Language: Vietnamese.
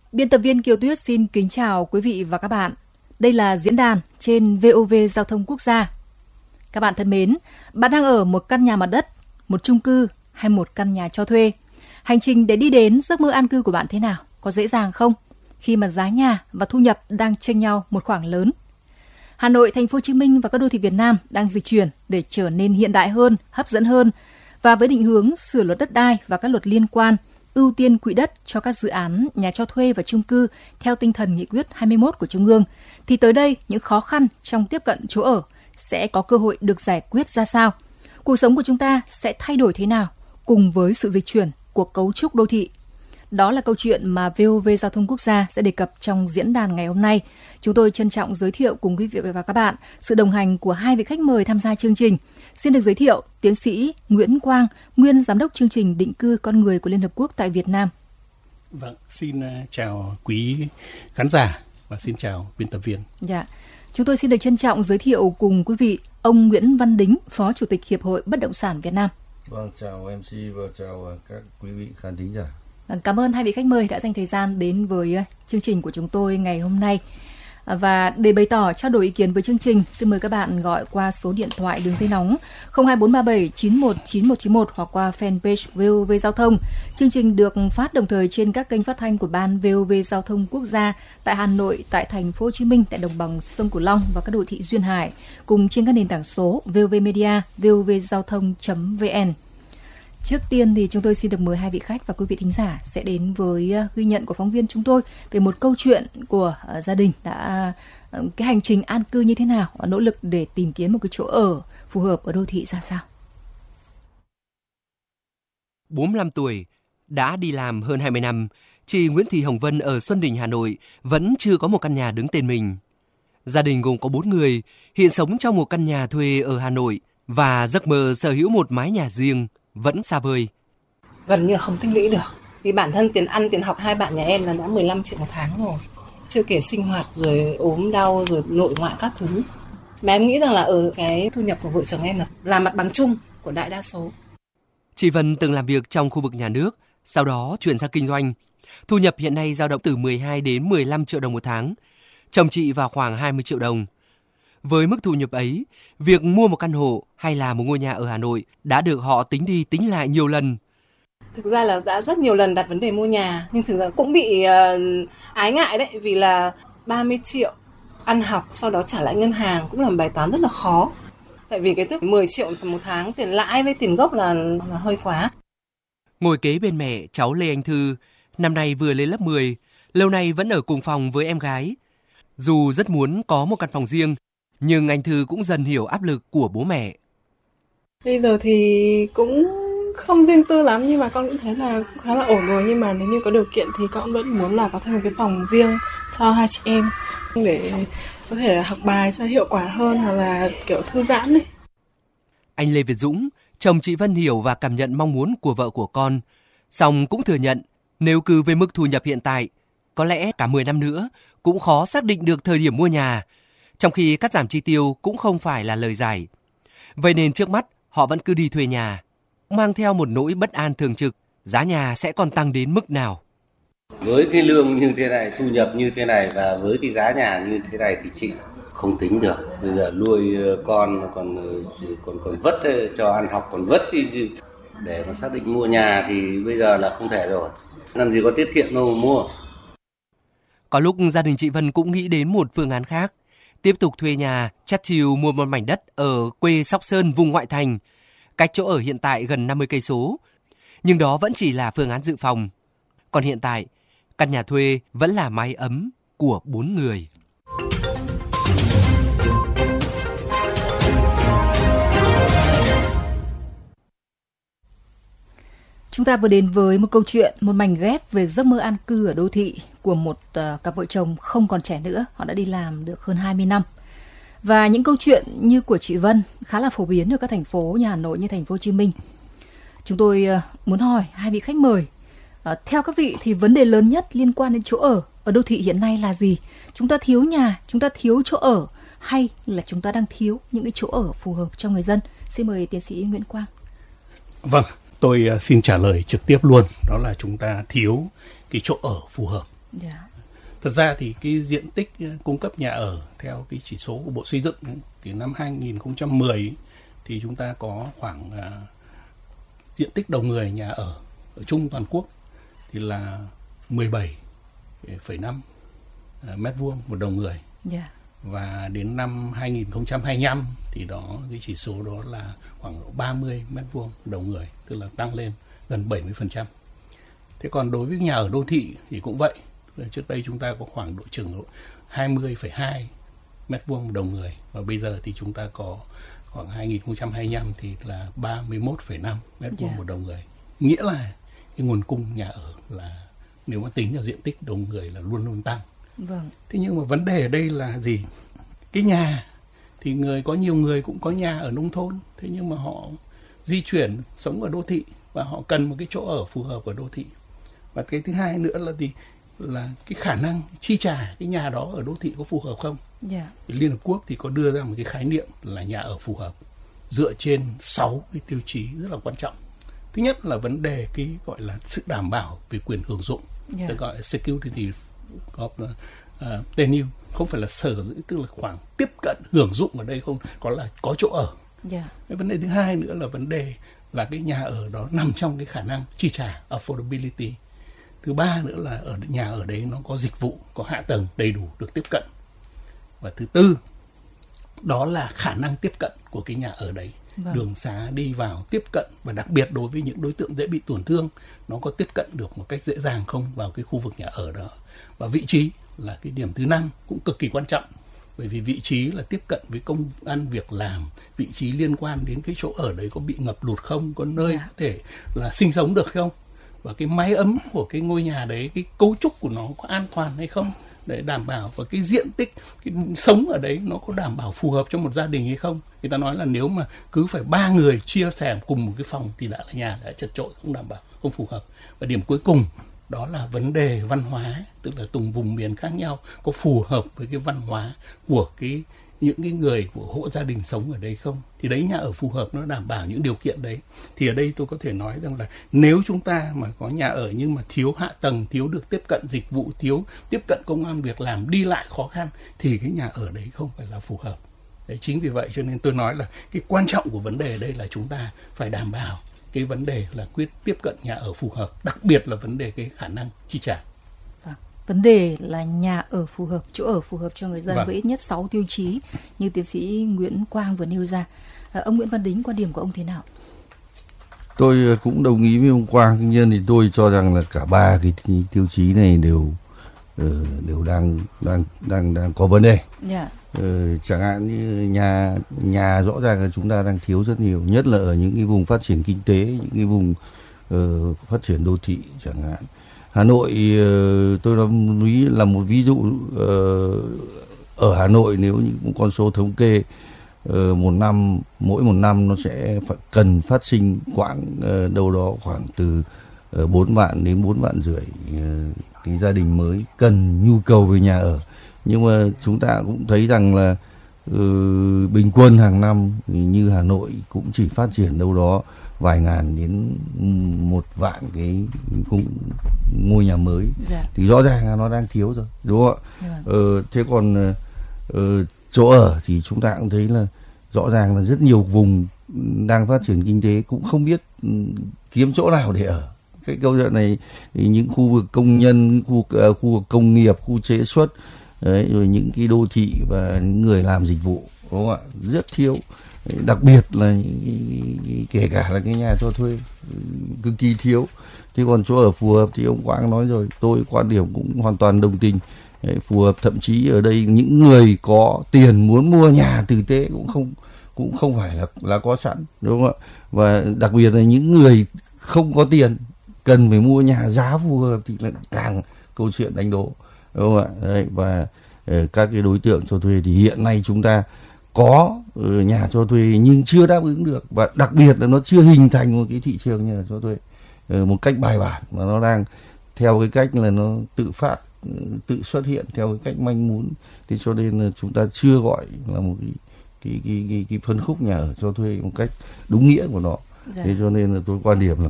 Biên tập viên Kiều Tuyết xin kính chào quý vị và các bạn. Đây là diễn đàn trên VOV Giao thông Quốc gia. Các bạn thân mến, bạn đang ở một căn nhà mặt đất, một chung cư hay một căn nhà cho thuê? Hành trình để đi đến giấc mơ an cư của bạn thế nào? Có dễ dàng không? Khi mà giá nhà và thu nhập đang chênh nhau một khoảng lớn. Hà Nội, Thành phố Hồ Chí Minh và các đô thị Việt Nam đang dịch chuyển để trở nên hiện đại hơn, hấp dẫn hơn, và với định hướng sửa luật đất đai và các luật liên quan, ưu tiên quỹ đất cho các dự án nhà cho thuê và chung cư theo tinh thần nghị quyết 21 của Trung ương, thì tới đây những khó khăn trong tiếp cận chỗ ở sẽ có cơ hội được giải quyết ra sao? Cuộc sống của chúng ta sẽ thay đổi thế nào cùng với sự dịch chuyển của cấu trúc đô thị? Đó là câu chuyện mà VOV Giao thông Quốc gia sẽ đề cập trong diễn đàn ngày hôm nay. Chúng tôi trân trọng giới thiệu cùng quý vị và các bạn sự đồng hành của hai vị khách mời tham gia chương trình. Xin được giới thiệu tiến sĩ Nguyễn Quang, nguyên giám đốc chương trình định cư con người của Liên Hợp Quốc tại Việt Nam. Vâng, xin chào quý khán giả và xin chào biên tập viên. Dạ. Chúng tôi xin được trân trọng giới thiệu cùng quý vị ông Nguyễn Văn Đính, Phó Chủ tịch Hiệp hội Bất động sản Việt Nam. Vâng, chào MC và chào các quý vị khán thính giả. Cảm ơn hai vị khách mời đã dành thời gian đến với chương trình của chúng tôi ngày hôm nay. Và để bày tỏ trao đổi ý kiến với chương trình, xin mời các bạn gọi qua số điện thoại đường dây nóng 02437 919191 hoặc qua fanpage VOV Giao thông. Chương trình được phát đồng thời trên các kênh phát thanh của Ban VOV Giao thông Quốc gia tại Hà Nội, tại Thành phố Hồ Chí Minh, tại đồng bằng sông Cửu Long và các đô thị duyên hải, cùng trên các nền tảng số VOV Media, vovgiao thông.vn. Trước tiên thì chúng tôi xin được mời hai vị khách và quý vị thính giả sẽ đến với ghi nhận của phóng viên chúng tôi về một câu chuyện của gia đình đã cái hành trình an cư như thế nào, nỗ lực để tìm kiếm một cái chỗ ở phù hợp ở đô thị ra sao. 45 tuổi, đã đi làm hơn 20 năm, chị Nguyễn Thị Hồng Vân ở Xuân Đình, Hà Nội vẫn chưa có một căn nhà đứng tên mình. Gia đình gồm có 4 người, hiện sống trong một căn nhà thuê ở Hà Nội và giấc mơ sở hữu một mái nhà riêng vẫn xa vời. Gần như không tích lũy được. Vì bản thân tiền ăn, tiền học hai bạn nhà em là đã 15 triệu một tháng rồi. Chưa kể sinh hoạt rồi ốm đau rồi nội ngoại các thứ. Mà em nghĩ rằng là ở cái thu nhập của vợ chồng em là mặt bằng chung của đại đa số. Chị Vân từng làm việc trong khu vực nhà nước, sau đó chuyển sang kinh doanh. Thu nhập hiện nay dao động từ 12 đến 15 triệu đồng một tháng. Chồng chị vào khoảng 20 triệu đồng. Với mức thu nhập ấy, việc mua một căn hộ hay là một ngôi nhà ở Hà Nội đã được họ tính đi tính lại nhiều lần. Thực ra là đã rất nhiều lần đặt vấn đề mua nhà, nhưng thực ra cũng bị ái ngại đấy, vì là 30 triệu ăn học sau đó trả lại ngân hàng cũng là một bài toán rất là khó. Tại vì cái tức 10 triệu một tháng tiền lãi với tiền gốc là hơi quá. Ngồi kế bên mẹ, cháu Lê Anh Thư, năm nay vừa lên lớp 10, lâu nay vẫn ở cùng phòng với em gái. Dù rất muốn có một căn phòng riêng, nhưng anh Thư cũng dần hiểu áp lực của bố mẹ. Bây giờ thì cũng không riêng tư lắm, nhưng mà con cũng thấy là khá là ổn rồi. Nhưng mà nếu như có điều kiện thì con vẫn muốn là có thêm một cái phòng riêng cho hai chị em để có thể học bài cho hiệu quả hơn, hoặc là kiểu thư giãn ấy. Anh Lê Việt Dũng, chồng chị Vân, hiểu và cảm nhận mong muốn của vợ của con. Song cũng thừa nhận nếu cứ với mức thu nhập hiện tại, có lẽ cả 10 năm nữa cũng khó xác định được thời điểm mua nhà. Trong khi cắt giảm chi tiêu cũng không phải là lời giải. Vậy nên trước mắt họ vẫn cứ đi thuê nhà, mang theo một nỗi bất an thường trực, giá nhà sẽ còn tăng đến mức nào. Với cái lương như thế này, thu nhập như thế này và với cái giá nhà như thế này thì chị không tính được. Bây giờ nuôi con còn vất, cho ăn học còn vất, để mà xác định mua nhà thì bây giờ là không thể rồi. Làm gì có tiết kiệm đâu mà mua. Có lúc gia đình chị Vân cũng nghĩ đến một phương án khác. Tiếp tục thuê nhà, chắt chiu mua một mảnh đất ở quê Sóc Sơn, vùng ngoại thành, cách chỗ ở hiện tại gần 50 cây số. Nhưng đó vẫn chỉ là phương án dự phòng. Còn hiện tại, căn nhà thuê vẫn là mái ấm của 4 người. Chúng ta vừa đến với một câu chuyện, một mảnh ghép về giấc mơ an cư ở đô thị của một cặp vợ chồng không còn trẻ nữa. Họ đã đi làm được hơn 20 năm. Và những câu chuyện như của chị Vân khá là phổ biến ở các thành phố như Hà Nội, như Thành phố Hồ Chí Minh. Chúng tôi muốn hỏi hai vị khách mời, theo các vị thì vấn đề lớn nhất liên quan đến chỗ ở đô thị hiện nay là gì? Chúng ta thiếu nhà, chúng ta thiếu chỗ ở, hay là chúng ta đang thiếu những cái chỗ ở phù hợp cho người dân? Xin mời tiến sĩ Nguyễn Quang. Vâng, tôi xin trả lời trực tiếp luôn. Đó là chúng ta thiếu cái chỗ ở phù hợp. Thật ra thì cái diện tích cung cấp nhà ở theo cái chỉ số của Bộ Xây dựng thì năm 2010 thì chúng ta có khoảng diện tích đầu người nhà ở chung toàn quốc thì là 17,5 mét vuông một đầu người. Và đến năm 2025 thì cái chỉ số đó là khoảng 30 mét vuông đầu người, tức là tăng lên gần 70%. Thế còn đối với nhà ở đô thị thì cũng vậy. Trước đây chúng ta có khoảng độ chừng 20,2 mét vuông một đầu người, và bây giờ thì chúng ta có khoảng 2025 thì là 31,5 mét vuông một đầu người. Nghĩa là cái nguồn cung nhà ở là nếu mà tính vào diện tích đầu người là luôn luôn tăng. Thế nhưng mà vấn đề ở đây là gì? Cái nhà thì có nhiều người cũng có nhà ở nông thôn, thế nhưng mà họ di chuyển sống ở đô thị và họ cần một cái chỗ ở phù hợp ở đô thị. Và cái thứ hai nữa là cái khả năng chi trả cái nhà đó ở đô thị có phù hợp không? Liên Hợp Quốc thì có đưa ra một cái khái niệm là nhà ở phù hợp dựa trên 6 cái tiêu chí rất là quan trọng. Thứ nhất là vấn đề cái gọi là sự đảm bảo về quyền hưởng dụng, tôi gọi là security of tenure, không phải là sở hữu, tức là khoảng tiếp cận hưởng dụng ở đây không có chỗ ở. Cái vấn đề thứ hai nữa là vấn đề là cái nhà ở đó nằm trong cái khả năng chi trả, affordability. Thứ ba nữa là nhà ở đấy nó có dịch vụ, có hạ tầng đầy đủ được tiếp cận. Và thứ tư đó là khả năng tiếp cận của cái nhà ở đấy, đường xá đi vào tiếp cận, và đặc biệt đối với những đối tượng dễ bị tổn thương, nó có tiếp cận được một cách dễ dàng không vào cái khu vực nhà ở đó. Và vị trí là cái điểm thứ 5 cũng cực kỳ quan trọng, bởi vì vị trí là tiếp cận với công ăn việc làm, vị trí liên quan đến cái chỗ ở đấy có bị ngập lụt không, có nơi có thể là sinh sống được không, và cái mái ấm của cái ngôi nhà đấy, cái cấu trúc của nó có an toàn hay không để đảm bảo, và cái diện tích cái sống ở đấy nó có đảm bảo phù hợp cho một gia đình hay không. Người ta nói là nếu mà cứ phải 3 người chia sẻ cùng một cái phòng thì đã là nhà đã chật chội, không đảm bảo, không phù hợp. Và điểm cuối cùng đó là vấn đề văn hóa, tức là từng vùng miền khác nhau có phù hợp với cái văn hóa của những cái người của hộ gia đình sống ở đây không. Thì đấy, nhà ở phù hợp nó đảm bảo những điều kiện đấy. Thì ở đây tôi có thể nói rằng là nếu chúng ta mà có nhà ở nhưng mà thiếu hạ tầng, thiếu được tiếp cận dịch vụ, thiếu tiếp cận công ăn việc làm, đi lại khó khăn, thì cái nhà ở đấy không phải là phù hợp. Đấy, chính vì vậy cho nên tôi nói là cái quan trọng của vấn đề ở đây là chúng ta phải đảm bảo cái vấn đề là tiếp cận nhà ở phù hợp, đặc biệt là vấn đề cái khả năng chi trả. Vấn đề là nhà ở phù hợp, chỗ ở phù hợp cho người dân với ít nhất 6 tiêu chí như tiến sĩ Nguyễn Quang vừa nêu ra. Ông Nguyễn Văn Đính, quan điểm của ông thế nào? Tôi cũng đồng ý với ông Quang, tuy nhiên thì tôi cho rằng là cả 3 cái tiêu chí này đều đang có vấn đề. Chẳng hạn như nhà rõ ràng là chúng ta đang thiếu rất nhiều, nhất là ở những cái vùng phát triển kinh tế, những cái vùng phát triển đô thị chẳng hạn. Hà Nội tôi là một ví dụ. Ở Hà Nội nếu như một con số thống kê mỗi một năm nó sẽ cần phát sinh đâu đó khoảng từ 4 vạn đến 4 vạn rưỡi cái gia đình mới cần nhu cầu về nhà ở. Nhưng mà chúng ta cũng thấy rằng là bình quân hàng năm như Hà Nội cũng chỉ phát triển đâu đó vài ngàn đến 1 vạn cái ngôi nhà mới. Thì rõ ràng là nó đang thiếu rồi, đúng không ạ? Thế còn chỗ ở thì chúng ta cũng thấy là rõ ràng là rất nhiều vùng đang phát triển kinh tế cũng không biết kiếm chỗ nào để ở. Cái câu chuyện này thì những khu vực công nhân, khu vực công nghiệp, khu chế xuất, đấy, rồi những cái đô thị và những người làm dịch vụ, đúng không ạ, rất thiếu. Đặc biệt là kể cả là cái nhà cho thuê cực kỳ thiếu. Thế còn chỗ ở phù hợp thì ông Quang nói rồi, tôi quan điểm cũng hoàn toàn đồng tình. Đấy, phù hợp, thậm chí ở đây những người có tiền muốn mua nhà tử tế cũng không phải là có sẵn, đúng không ạ? Và đặc biệt là những người không có tiền cần phải mua nhà giá phù hợp thì lại càng câu chuyện đánh đố, đúng không ạ? Đấy, và các cái đối tượng cho thuê thì hiện nay chúng ta có nhà cho thuê nhưng chưa đáp ứng được, và đặc biệt là nó chưa hình thành một cái thị trường nhà cho thuê một cách bài bản, mà nó đang theo cái cách là nó tự xuất hiện theo cái cách manh mún. Thế cho nên là chúng ta chưa gọi là một cái phân khúc nhà ở cho thuê một cách đúng nghĩa của nó. Thế cho nên là tôi quan điểm là